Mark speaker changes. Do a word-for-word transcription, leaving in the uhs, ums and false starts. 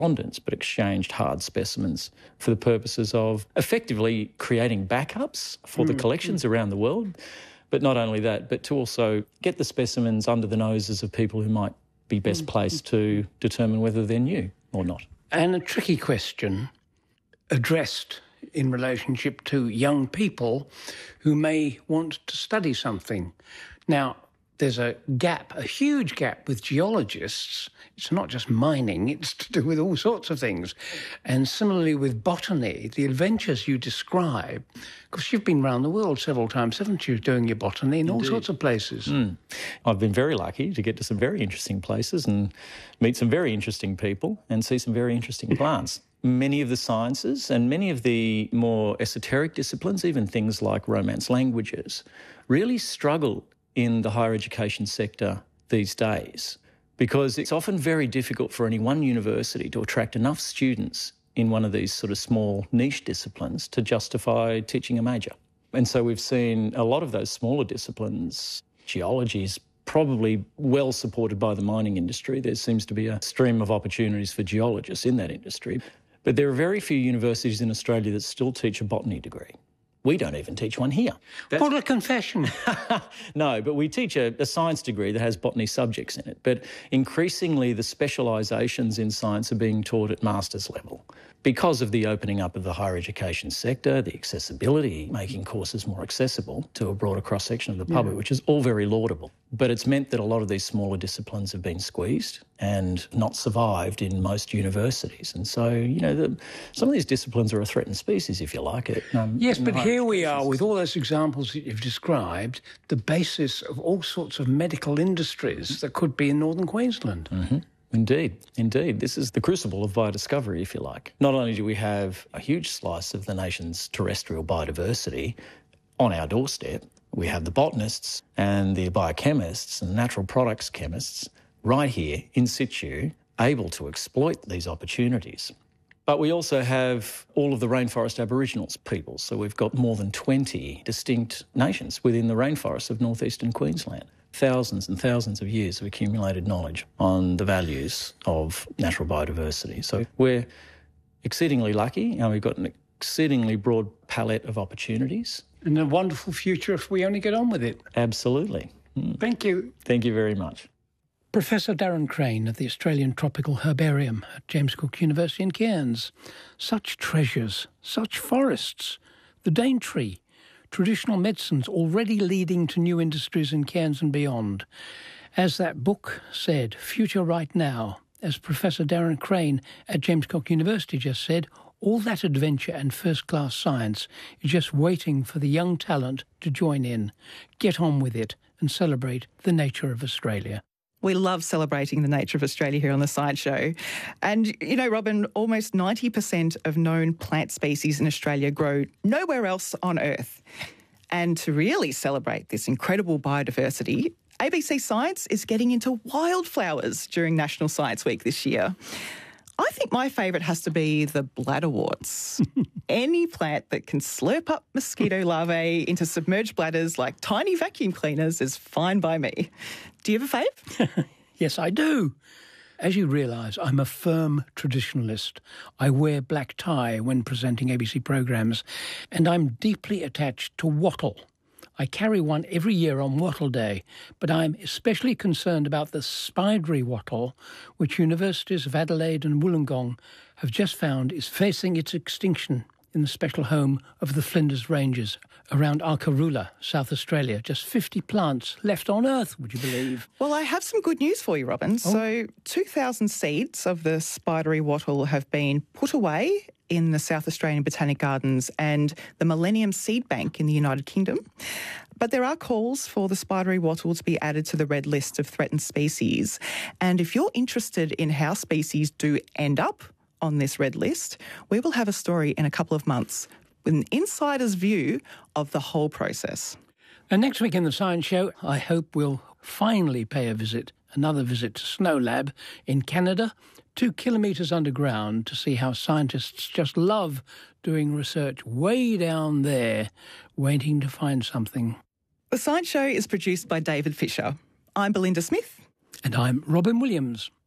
Speaker 1: correspondence, but exchanged hard specimens for the purposes of effectively creating backups for mm. the collections around the world. But not only that, but to also get the specimens under the noses of people who might be best placed to determine whether they're new or not.
Speaker 2: And a tricky question addressed in relationship to young people who may want to study something. Now, there's a gap, a huge gap with geologists. It's not just mining, it's to do with all sorts of things. And similarly with botany, the adventures you describe, because you've been around the world several times, haven't you, doing your botany in Indeed. all sorts of places.
Speaker 1: Mm. I've been very lucky to get to some very interesting places and meet some very interesting people and see some very interesting plants. Many of the sciences and many of the more esoteric disciplines, even things like Romance languages, really struggle in the higher education sector these days, because it's often very difficult for any one university to attract enough students in one of these sort of small niche disciplines to justify teaching a major. And so we've seen a lot of those smaller disciplines. Geology is probably well supported by the mining industry. There seems to be a stream of opportunities for geologists in that industry. But there are very few universities in Australia that still teach a botany degree. We don't even teach one here.
Speaker 2: That's... What a confession.
Speaker 1: No, but we teach a, a science degree that has botany subjects in it. But increasingly the specialisations in science are being taught at master's level because of the opening up of the higher education sector, the accessibility, making courses more accessible to a broader cross-section of the public, yeah. which is all very laudable. But it's meant that a lot of these smaller disciplines have been squeezed and not survived in most universities. And so, you know, the, some of these disciplines are a threatened species, if you like it. Um,
Speaker 2: yes, but here we are with all those examples that you've described, the basis of all sorts of medical industries that could be in northern Queensland.
Speaker 1: Mm-hmm. Indeed, indeed. This is the crucible of biodiscovery, if you like. Not only do we have a huge slice of the nation's terrestrial biodiversity on our doorstep, we have the botanists and the biochemists and natural products chemists right here in situ, able to exploit these opportunities. But we also have all of the rainforest Aboriginals peoples. So we've got more than twenty distinct nations within the rainforests of northeastern Queensland. Thousands and thousands of years of accumulated knowledge on the values of natural biodiversity. So we're exceedingly lucky and we've got an exceedingly broad palette of opportunities.
Speaker 2: And a wonderful future if we only get on with it.
Speaker 1: Absolutely. Mm.
Speaker 2: Thank you.
Speaker 1: Thank you very much.
Speaker 2: Professor Darren Crane of the Australian Tropical Herbarium at James Cook University in Cairns. Such treasures, such forests, the Daintree, traditional medicines already leading to new industries in Cairns and beyond. As that book said, future right now, as Professor Darren Crane at James Cook University just said, all that adventure and first-class science is just waiting for the young talent to join in, get on with it and celebrate the nature of Australia.
Speaker 3: We love celebrating the nature of Australia here on The Science Show. And, you know, Robin, almost ninety percent of known plant species in Australia grow nowhere else on Earth. And to really celebrate this incredible biodiversity, A B C Science is getting into wildflowers during National Science Week this year. I think my favourite has to be the bladderworts. Any plant that can slurp up mosquito larvae into submerged bladders like tiny vacuum cleaners is fine by me. Do you have a fave?
Speaker 2: Yes, I do. As you realise, I'm a firm traditionalist. I wear black tie when presenting A B C programmes, and I'm deeply attached to wattle. I carry one every year on Wattle Day, but I'm especially concerned about the spidery wattle, which universities of Adelaide and Wollongong have just found is facing its extinction in the special home of the Flinders Ranges around Arkaroola, South Australia. Just fifty plants left on Earth, would you believe?
Speaker 3: Well, I have some good news for you, Robin. Oh. So two thousand seeds of the spidery wattle have been put away in the South Australian Botanic Gardens and the Millennium Seed Bank in the United Kingdom. But there are calls for the spidery wattle to be added to the red list of threatened species. And if you're interested in how species do end up on this red list, we will have a story in a couple of months with an insider's view of the whole process.
Speaker 2: And next week in The Science Show, I hope we'll finally pay a visit, another visit to Snow Lab in Canada, two kilometres underground, to see how scientists just love doing research way down there, waiting to find something.
Speaker 3: The Science Show is produced by David Fisher. I'm Belinda Smith.
Speaker 2: And I'm Robin Williams.